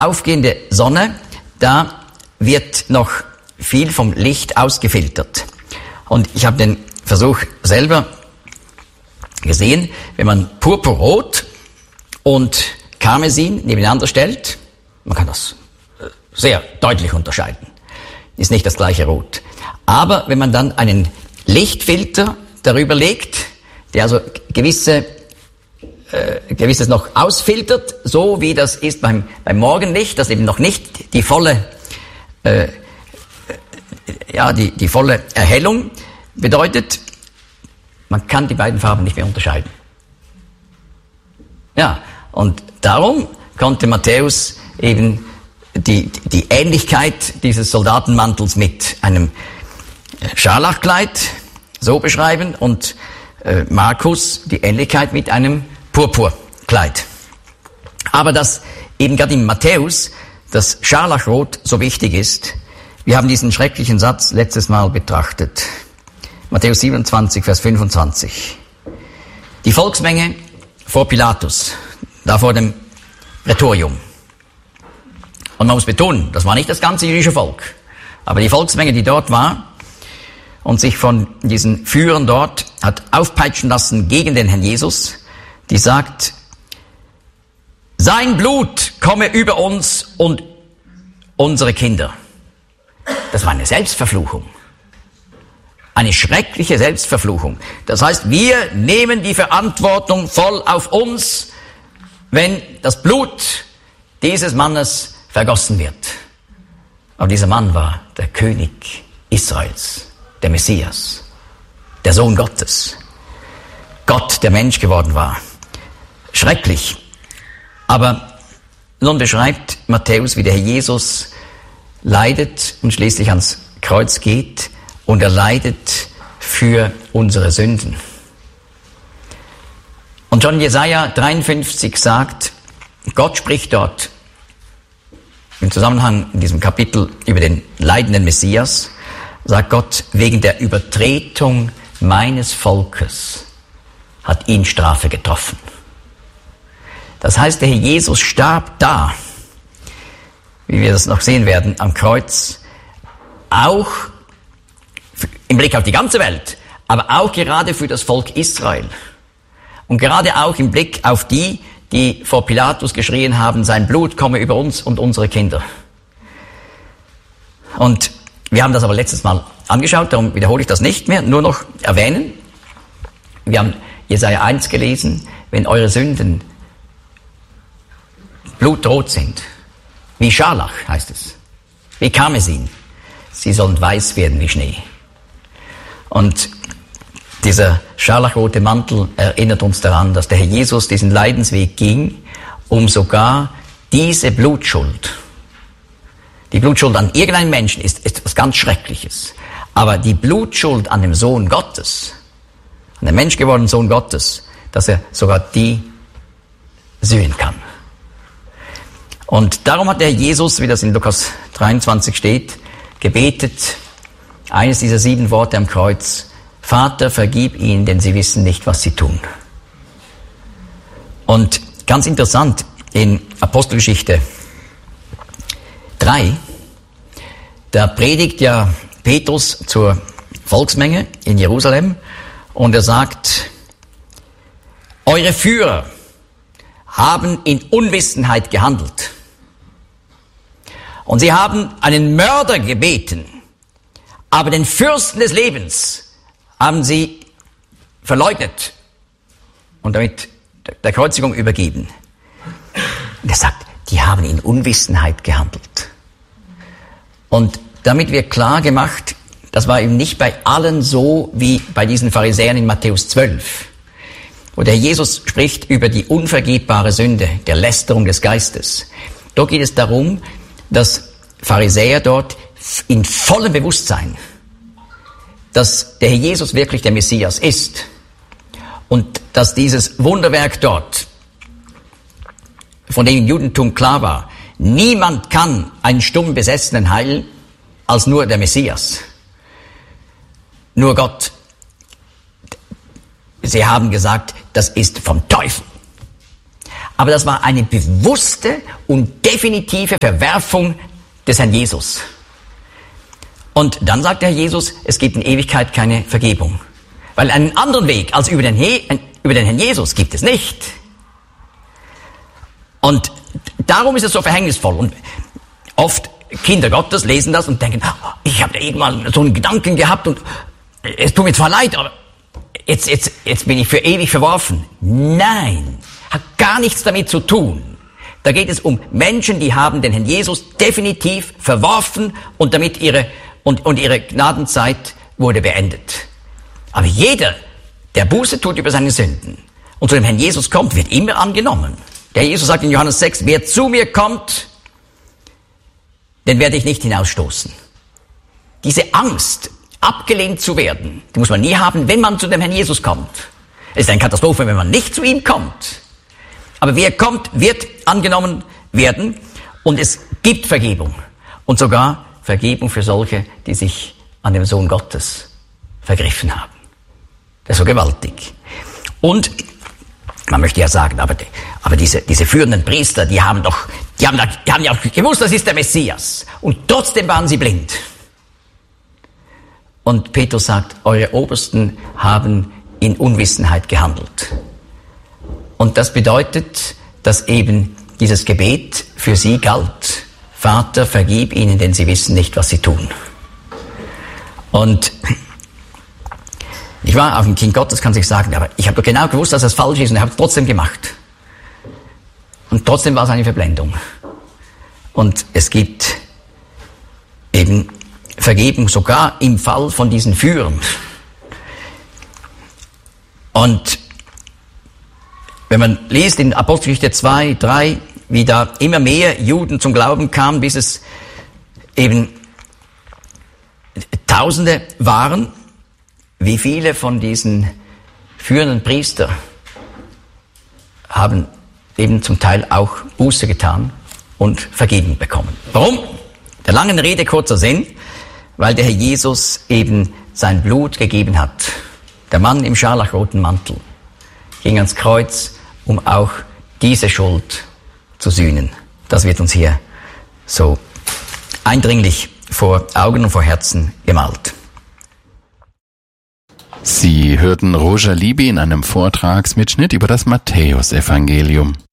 aufgehende Sonne, da wird noch viel vom Licht ausgefiltert. Und ich habe den Versuch selber gesehen, wenn man Purpurrot und Karmesin nebeneinander stellt, man kann das sehr deutlich unterscheiden, ist nicht das gleiche Rot. Aber wenn man dann einen Lichtfilter darüber legt, der also Gewisses noch ausfiltert, so wie das ist beim Morgenlicht, das eben noch nicht die volle die volle Erhellung bedeutet, man kann die beiden Farben nicht mehr unterscheiden. Ja, und darum konnte Matthäus eben die Ähnlichkeit dieses Soldatenmantels mit einem Scharlachkleid so beschreiben und Markus die Ähnlichkeit mit einem Purpurkleid. Aber dass eben gerade in Matthäus das Scharlachrot so wichtig ist, wir haben diesen schrecklichen Satz letztes Mal betrachtet. Matthäus 27, Vers 25. Die Volksmenge vor Pilatus, da vor dem Prätorium. Und man muss betonen, das war nicht das ganze jüdische Volk, aber die Volksmenge, die dort war und sich von diesen Führern dort hat aufpeitschen lassen gegen den Herrn Jesus, die sagt, sein Blut komme über uns und unsere Kinder. Das war eine Selbstverfluchung. Eine schreckliche Selbstverfluchung. Das heißt, wir nehmen die Verantwortung voll auf uns, wenn das Blut dieses Mannes vergossen wird. Aber dieser Mann war der König Israels, der Messias, der Sohn Gottes. Gott, der Mensch geworden war. Schrecklich. Aber nun beschreibt Matthäus, wie der Herr Jesus leidet und schließlich ans Kreuz geht, und er leidet für unsere Sünden. Und schon Jesaja 53 sagt, Gott spricht dort im Zusammenhang in diesem Kapitel über den leidenden Messias, sagt Gott, wegen der Übertretung meines Volkes hat ihn Strafe getroffen. Das heißt, der Herr Jesus starb da, wie wir das noch sehen werden, am Kreuz, auch im Blick auf die ganze Welt, aber auch gerade für das Volk Israel. Und gerade auch im Blick auf die, die vor Pilatus geschrien haben, sein Blut komme über uns und unsere Kinder. Und wir haben das aber letztes Mal angeschaut, darum wiederhole ich das nicht mehr, nur noch erwähnen. Wir haben Jesaja 1 gelesen, wenn eure Sünden blutrot sind, wie Scharlach heißt es, wie Karmesin, sie sollen weiß werden wie Schnee. Und dieser scharlachrote Mantel erinnert uns daran, dass der Herr Jesus diesen Leidensweg ging, um sogar diese Blutschuld, die Blutschuld an irgendeinem Menschen ist etwas ganz Schreckliches, aber die Blutschuld an dem Sohn Gottes, an dem menschgewordenen Sohn Gottes, dass er sogar die sühnen kann. Und darum hat der Herr Jesus, wie das in Lukas 23 steht, gebetet, eines dieser 7 Worte am Kreuz, Vater, vergib ihnen, denn sie wissen nicht, was sie tun. Und ganz interessant, in Apostelgeschichte 3, da predigt ja Petrus zur Volksmenge in Jerusalem und er sagt, eure Führer haben in Unwissenheit gehandelt. Und sie haben einen Mörder gebeten, aber den Fürsten des Lebens haben sie verleugnet und damit der Kreuzigung übergeben. Und er sagt, die haben in Unwissenheit gehandelt. Und damit wird klar gemacht, das war eben nicht bei allen so wie bei diesen Pharisäern in Matthäus 12, wo der Jesus spricht über die unvergebbare Sünde, der Lästerung des Geistes. Da geht es darum, dass Pharisäer dort in vollem Bewusstsein, dass der Herr Jesus wirklich der Messias ist und dass dieses Wunderwerk dort, von dem im Judentum klar war, niemand kann einen stumm Besessenen heilen als nur der Messias, nur Gott. Sie haben gesagt, das ist vom Teufel. Aber das war eine bewusste und definitive Verwerfung des Herrn Jesus. Und dann sagt der Herr Jesus, es gibt in Ewigkeit keine Vergebung. Weil einen anderen Weg als über den Herrn Jesus gibt es nicht. Und darum ist es so verhängnisvoll. Und oft Kinder Gottes lesen das und denken, ich habe da irgendwann so einen Gedanken gehabt und es tut mir zwar leid, aber jetzt bin ich für ewig verworfen. Nein, hat gar nichts damit zu tun. Da geht es um Menschen, die haben den Herrn Jesus definitiv verworfen und damit ihre Gnadenzeit wurde beendet. Aber jeder, der Buße tut über seine Sünden und zu dem Herrn Jesus kommt, wird immer angenommen. Der Jesus sagt in Johannes 6, wer zu mir kommt, den werde ich nicht hinausstoßen. Diese Angst, abgelehnt zu werden, die muss man nie haben, wenn man zu dem Herrn Jesus kommt. Es ist eine Katastrophe, wenn man nicht zu ihm kommt. Aber wer kommt, wird angenommen werden und es gibt Vergebung. Und sogar Vergebung für solche, die sich an dem Sohn Gottes vergriffen haben. Das ist so gewaltig. Und man möchte ja sagen, aber diese führenden Priester, die haben ja auch gewusst, das ist der Messias. Und trotzdem waren sie blind. Und Petrus sagt, eure Obersten haben in Unwissenheit gehandelt. Und das bedeutet, dass eben dieses Gebet für sie galt. Vater, vergib ihnen, denn sie wissen nicht, was sie tun. Und ich war auch ein Kind Gottes, kann sich sagen, aber ich habe doch genau gewusst, dass das falsch ist und ich habe es trotzdem gemacht. Und trotzdem war es eine Verblendung. Und es gibt eben Vergebung sogar im Fall von diesen Führern. Und wenn man liest in Apostelgeschichte 2, 3, wie da immer mehr Juden zum Glauben kamen, bis es eben Tausende waren, wie viele von diesen führenden Priester haben eben zum Teil auch Buße getan und Vergebung bekommen. Warum? Der langen Rede kurzer Sinn, weil der Herr Jesus eben sein Blut gegeben hat. Der Mann im scharlachroten Mantel ging ans Kreuz, um auch diese Schuld zu sühnen. Das wird uns hier so eindringlich vor Augen und vor Herzen gemalt. Sie hörten Roger Libby in einem Vortragsmitschnitt über das Matthäusevangelium.